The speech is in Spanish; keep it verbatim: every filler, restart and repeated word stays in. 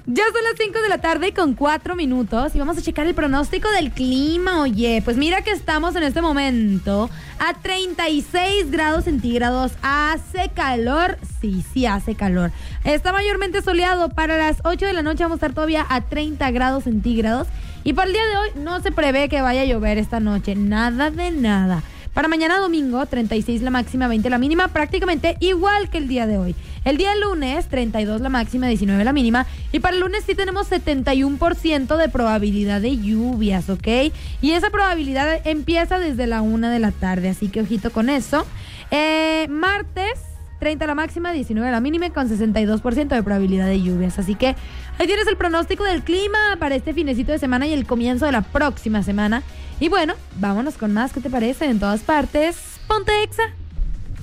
Ya son las cinco de la tarde con cuatro minutos y vamos a checar el pronóstico del clima. Oye, pues mira que estamos en este momento a treinta y seis grados centígrados. Hace calor, sí, sí hace calor. Está mayormente soleado. Para las ocho de la noche vamos a estar todavía a treinta grados centígrados. Y para el día de hoy no se prevé que vaya a llover esta noche. Nada de nada. Para mañana domingo, treinta y seis la máxima, veinte la mínima, prácticamente igual que el día de hoy. El día lunes, treinta y dos la máxima, diecinueve la mínima. Y para el lunes sí tenemos setenta y uno por ciento de probabilidad de lluvias, ¿ok? Y esa probabilidad empieza desde la una de la tarde, así que ojito con eso. Eh, martes, treinta la máxima, diecinueve la mínima, con sesenta y dos por ciento de probabilidad de lluvias. Así que ahí tienes el pronóstico del clima para este finecito de semana y el comienzo de la próxima semana. Y bueno, vámonos con más. ¿Qué te parece? En todas partes, ponte Exa.